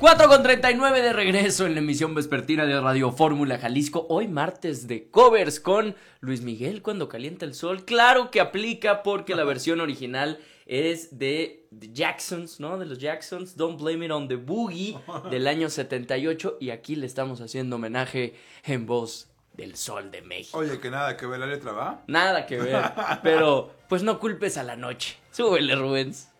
4:39 de regreso en la emisión vespertina de Radio Fórmula Jalisco. Hoy martes de covers con Luis Miguel, Cuando calienta el sol. Claro que aplica porque la versión original es de The Jacksons, ¿no? De los Jacksons. Don't Blame It on the Boogie del año 78. Y aquí le estamos haciendo homenaje en voz del Sol de México. Oye, que nada que ver la letra, ¿va? Nada que ver. Pero pues no culpes a la noche. Súbele, Rubens.